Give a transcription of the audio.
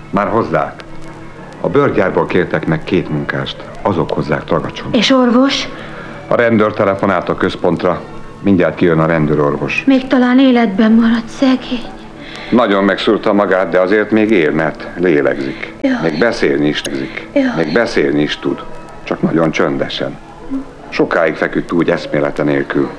Már hozzák. A bőrgyárból kértek meg 2 munkást. Azok hozzák Tragacson. És orvos? A rendőr telefonált a központra. Mindjárt kijön a rendőrorvos. Még talán életben marad, szegény. Nagyon megszúrta magát, de azért még él, mert lélegzik. Jaj. Még beszélni is tegzik. Jaj. Még beszélni is tud. Csak nagyon csöndesen. Sokáig feküdt úgy eszmélete nélkül.